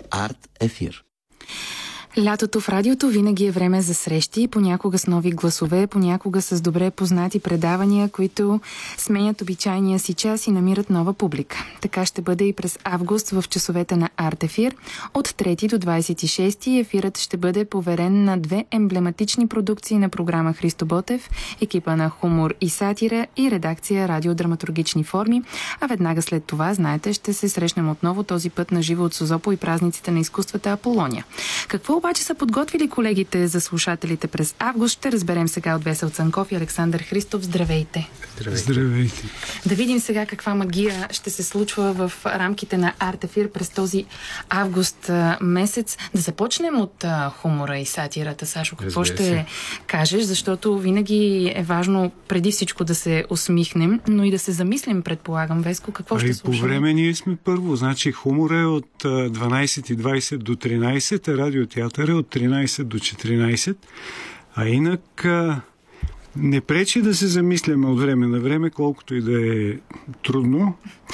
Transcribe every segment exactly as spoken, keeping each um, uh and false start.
Арт Ефир. Лятото в радиото винаги е време за срещи, понякога с нови гласове, понякога с добре познати предавания, които сменят обичайния си час и намират нова публика. Така ще бъде и през август в часовете на Арт Ефир. От трети до двадесет и шести ефирът ще бъде поверен на две емблематични продукции на програма Христо Ботев, екипа на Хумор и сатира и редакция Радиодраматургични форми. А веднага след това, знаете, ще се срещнем отново, този път на живо от Созопол и празниците на изкуствата Аполония. Какво обаче са подготвили колегите за слушателите през август? Ще разберем сега от Весел Цанков и Александър Христов. Здравейте! Здравейте! Здравейте! Да видим сега каква магия ще се случва в рамките на Арт Ефир през този август а, месец. Да започнем от а, хумора и сатирата. Сашо, какво Разбира ще се. кажеш? Защото винаги е важно преди всичко да се усмихнем, но и да се замислим, предполагам. Веско, какво а ще и слушаме? по време ние сме първо. Значи хумора е от дванадесет и двадесет до тринадесет, а радиотеатър е от тринадесет до четиринадесет. А инак а, не пречи да се замисляме от време на време, колкото и да е трудно.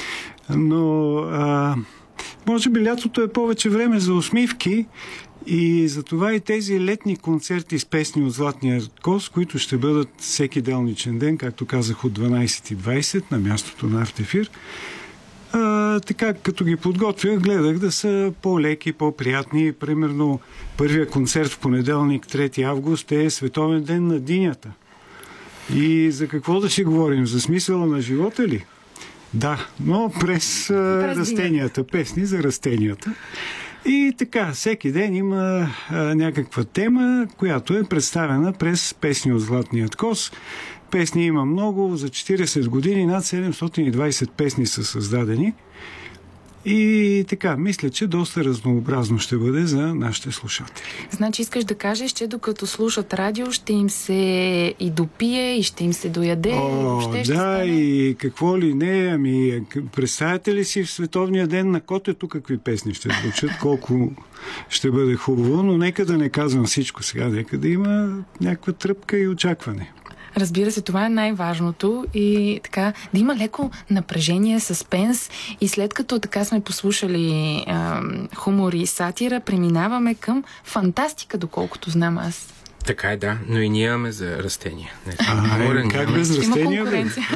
Но а, може би лятото е повече време за усмивки и затова и тези летни концерти с песни от Златния коз, които ще бъдат всеки делничен ден, както казах, от дванадесет и двадесет на мястото на Арт Ефир. А, така, като ги подготвях, гледах да са по-леки, по-приятни. Примерно, първия концерт в понеделник, трети август, е Световен ден на динята. И за какво да си говорим? За смисъла на живота ли? Да, но през, а, растенията, песни за растенията. И така, всеки ден има а, някаква тема, която е представена през песни от Златният коз. Песни има много, за четиридесет години над седемстотин и двадесет песни са създадени. И така, мисля, че доста разнообразно ще бъде за нашите слушатели. Значи искаш да кажеш, че докато слушат радио, ще им се и допие, и ще им се дояде. О, ще да, ще стане... и какво ли не, ами представяте ли си в Световния ден на котето какви песни ще звучат, колко ще бъде хубаво, но нека да не казвам всичко сега, нека да има някаква тръпка и очакване. Разбира се, това е най-важното и така да има леко напрежение, съспенс и след като така сме послушали а, хумор и сатира, преминаваме към фантастика, доколкото знам аз. Така е, да, но и ние имаме за растения. Не, А, хумора, как нямаме. без растения? Има конкуренция.